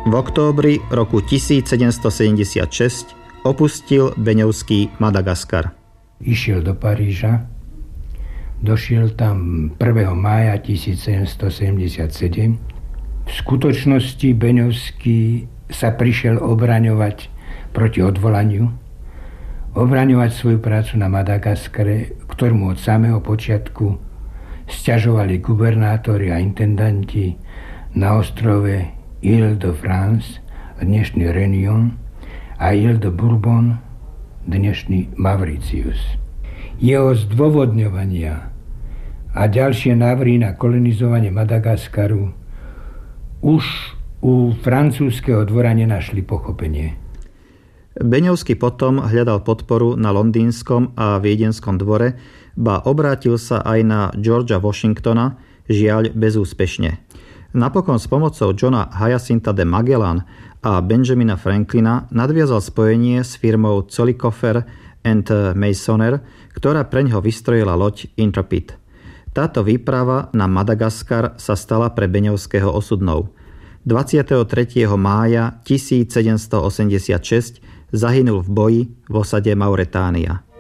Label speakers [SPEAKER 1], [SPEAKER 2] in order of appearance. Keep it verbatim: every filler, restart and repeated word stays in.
[SPEAKER 1] V októbri roku tisícsedemstosedemdesiatšesť opustil Beňovský Madagaskar.
[SPEAKER 2] Išiel do Paríža, došiel tam prvého mája tisícsedemstosedemdesiatsedem. V skutočnosti Beňovský sa prišiel obraňovať proti odvolaniu, obraňovať svoju prácu na Madagaskare, ktorú od samého počiatku sťažovali gubernátori a intendanti na ostrove Île-de-France, dnešný Réunion, a Île-de-Bourbon, dnešný Mauritius. Jeho zdôvodňovania a ďalšie návrhy na kolonizovanie Madagaskaru už u francúzskeho dvora nenašli pochopenie.
[SPEAKER 1] Beňovský potom hľadal podporu na londýnskom a viedenskom dvore, ba obrátil sa aj na Georgea Washingtona, žiaľ bezúspešne. Napokon s pomocou Johna Hyacinta de Magellan a Benjamina Franklina nadviazal spojenie s firmou Zollikofer and Masoner, ktorá preňho vystrojila loď Intrepid. Táto výprava na Madagaskar sa stala pre Beňovského osudnou. dvadsiateho tretieho mája tisícsedemstoosemdesiatšesť zahynul v boji v osade Mauretánia.